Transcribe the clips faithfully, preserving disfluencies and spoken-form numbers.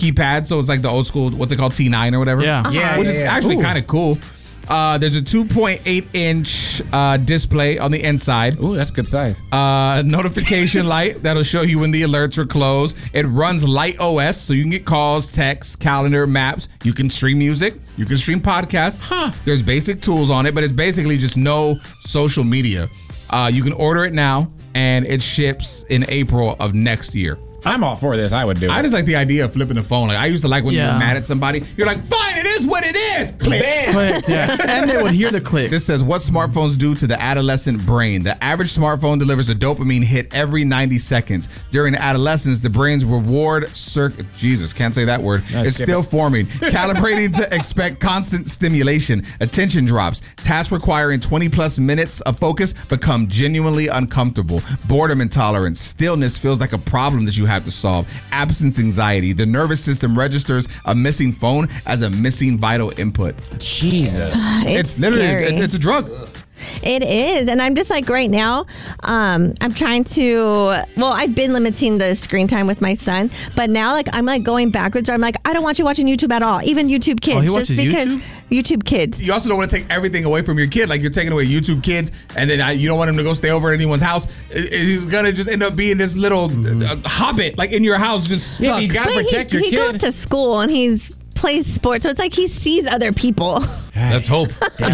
keypad, so it's like the old school, what's it called, T nine or whatever? Yeah. Uh-huh. Yeah, Which yeah, is yeah. actually Ooh. kind of cool. Uh, there's a two point eight inch uh, display on the inside. Ooh, that's good size. Uh, notification light that'll show you when the alerts are closed. It runs Light O S, so you can get calls, texts, calendar, maps. You can stream music. You can stream podcasts. Huh. There's basic tools on it, but it's basically just no social media. Uh, you can order it now, and it ships in April of next year. I'm all for this. I would do it. I just like the idea of flipping the phone. Like I used to like when Yeah. you're mad at somebody. You're like, fine, it is what it is. Click. Bam. Click, yeah. And they would hear the click. This says what smartphones do to the adolescent brain. The average smartphone delivers a dopamine hit every ninety seconds. During adolescence, the brain's reward circuit, Jesus, can't say that word, No, is skip still it. forming, calibrating to expect constant stimulation. Attention drops. Tasks requiring twenty plus minutes of focus become genuinely uncomfortable. Boredom intolerance. Stillness feels like a problem that you have to solve. Absence anxiety. The nervous system registers a missing phone as a missing vital input. Jesus. It's, literally, scary. it- it's a drug. It is. And I'm just like right now, um, I'm trying to, well, I've been limiting the screen time with my son, but now like I'm like going backwards. I'm like, I don't want you watching YouTube at all, even YouTube Kids. Oh, he just watches because YouTube? YouTube Kids. You also don't want to take everything away from your kid. Like you're taking away YouTube Kids, and then uh, you don't want him to go stay over at anyone's house. I- I- He's gonna just end up being this little uh, hobbit, like in your house, just Yeah, stuck. you gotta But protect he, your he kid. goes to school and he's plays sports, so it's like he sees other people. Let's hope.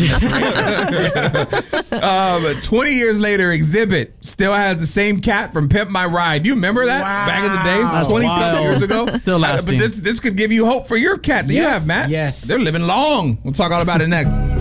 um, twenty years later, Exhibit still has the same cat from Pimp My Ride. Do you remember that Wow. back in the day, That's twenty something wild. years ago? Still Uh, lasting. but this this could give you hope for your cat that you Yes, have, Matt. yes. They're living long. We'll talk all about it next.